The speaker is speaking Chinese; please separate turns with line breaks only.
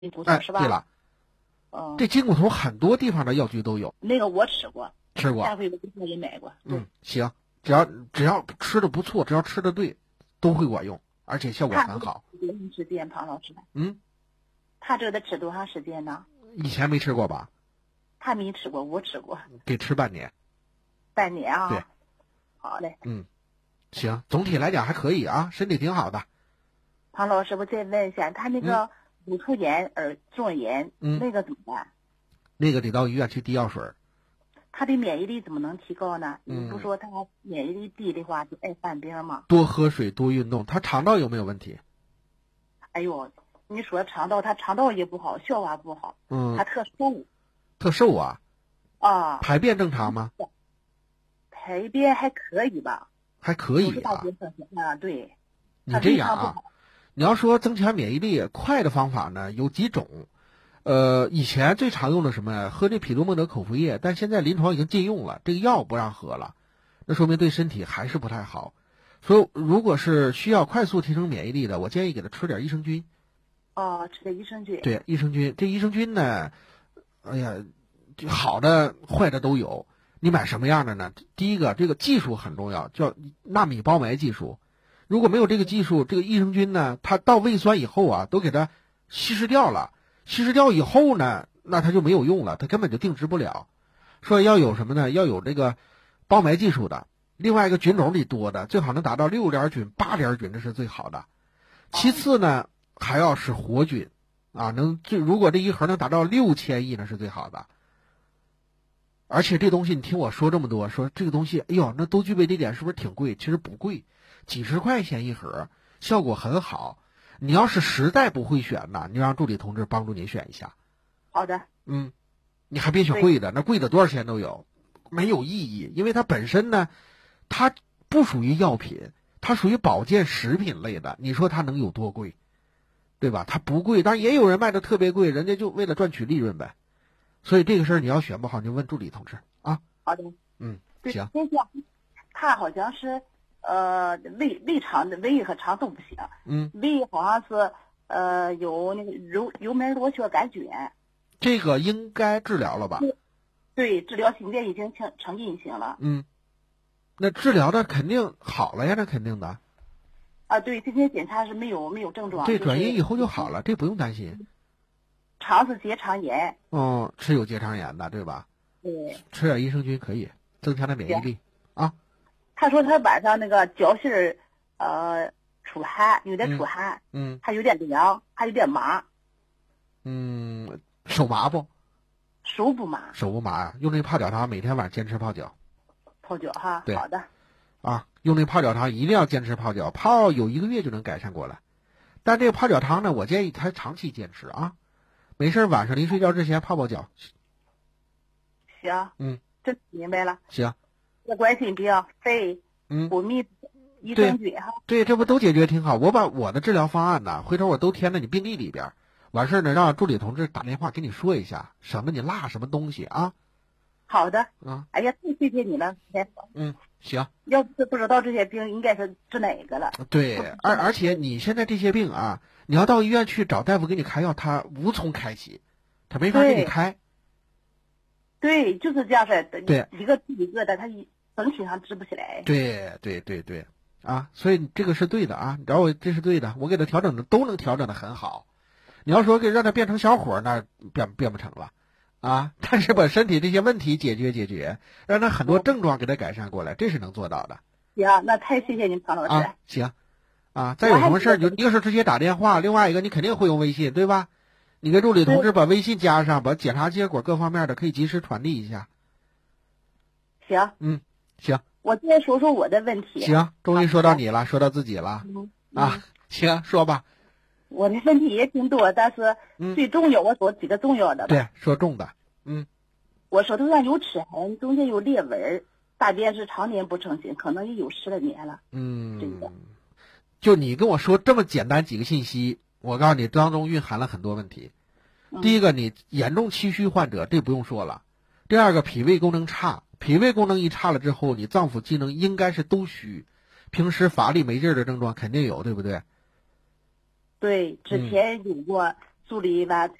骨头是吧？
对了，这筋骨头很多地方的药局都有。
那个我吃过，
吃过。
下回我给你买过。
行，只要吃的不错，只要吃的对，都会管用，而且效果很好。
多长时间，庞老师？
他
这个得吃多长时间呢？
以前没吃过吧？
他没吃过，我吃过。
得吃半年。
半年啊？
对。
好嘞。
行，总体来讲还可以啊，身体挺好的。
庞老师，我再问一下，他那个乳头炎、耳中炎，那个怎么办？
那个得到医院去滴药水。
他的免疫力怎么能提高呢？你不说他免疫力低的话就爱犯病吗？
多喝水，多运动。他肠道有没有问题？
哎呦，你说肠道，他肠道也不好，消化不好。他特瘦。
特瘦啊？
啊。
排便正常吗？
排便还可以吧。
还可以
啊。对。
你这样啊，你要说增强免疫力快的方法呢，有几种。以前最常用的什么呀？喝这匹诺蒙德口服液，但现在临床已经禁用了，这个药不让喝了，那说明对身体还是不太好。所以如果是需要快速提升免疫力的，我建议给他吃点益生菌。
吃点益生菌。
对，益生菌。这益生菌呢，哎呀，好的坏的都有。你买什么样的呢？第一个，这个技术很重要，叫纳米包埋技术。如果没有这个技术，这个益生菌呢，它到胃酸以后啊，都给它稀释掉了。稀释掉以后呢，那它就没有用了，它根本就定植不了。所以要有什么呢？要有这个包埋技术的。另外一个菌种里多的，最好能达到6联菌、8联菌，这是最好的。其次呢，还要是活菌啊，如果这一盒能达到6000亿，那是最好的。而且这东西你听我说这么多，说这个东西，哎呦，那都具备这点，是不是挺贵？其实不贵，几十块钱一盒，效果很好。你要是实在不会选呢，你让助理同志帮助你选一下。
好的。
你还别选贵的，那贵的多少钱都有，没有意义，因为它本身呢，它不属于药品，它属于保健食品类的，你说它能有多贵，对吧？它不贵，但也有人卖的特别贵，人家就为了赚取利润呗。所以这个事儿你要选不好，你就问助理同志啊。
好的。
行。
他好像是胃肠的胃和肠都不行。胃好像是有那个幽门螺旋杆菌。
这个应该治疗了吧？
对，治疗现在已经呈阴性了。
那治疗的肯定好了呀，那肯定的。
对，今天检查是没有症状。
对，转阴以后就好了，这不用担心。
肠是结肠炎。
是有结肠炎的，对吧？
对。
吃点益生菌可以增强点免疫力啊。
他说他晚上那个脚心出汗，有点出汗。还有点凉，还有点麻。
手麻不？
手不麻。
手不麻啊？用那泡脚汤，每天晚上坚持泡脚。
泡脚哈。
对。
好的。
用那泡脚汤一定要坚持泡脚，泡有1个月就能改善过来。但这个泡脚汤呢，我建议他长期坚持啊。没事，晚上临睡觉之前泡脚。
行。这明白了。
行。
这冠心病、肺、骨密、益生菌哈。
对，这不都解决挺好？我把我的治疗方案呢，回头我都填在你病历里边。完事呢，让助理同志打电话跟你说一下，省得你落什么东西啊。
好的。哎呀，太谢谢你了，
行。
要是不知道这些病，应该是治哪个了。
对，而且你现在这些病啊，你要到医院去找大夫给你开药，他无从开起，他没法给你开。
对，就是这样式的。
对，
一个治一个的，他整体上治不起来。
对，所以这个是对的啊，你找我这是对的，我给他调整的都能调整的很好。你要说让他变成小伙，那变不成了啊。但是把身体这些问题解决，让他很多症状给他改善过来，这是能做到的。
行，那太谢谢您，庞老师。
行。再有什么事儿，你就一个是直接打电话，另外一个你肯定会用微信，对吧？你跟助理同志把微信加上，把检查结果各方面的可以及时传递一下。
行。
行。
我再说说我的问题。
行，终于说到你了，说到自己了。行，说吧。
我的问题也挺多，但是最重要，我说几个重要的吧。
对，说重的。
我手头上有齿痕，中间有裂纹，大便是常年不成形，可能也有10来年了。
就你跟我说这么简单几个信息，我告诉你当中蕴含了很多问题。第一个，你严重气虚患者，这不用说了。第二个，脾胃功能差，脾胃功能一差了之后，你脏腑机能应该是都虚，平时乏力没劲儿的症状肯定有，对不对？
对，之前有过处理完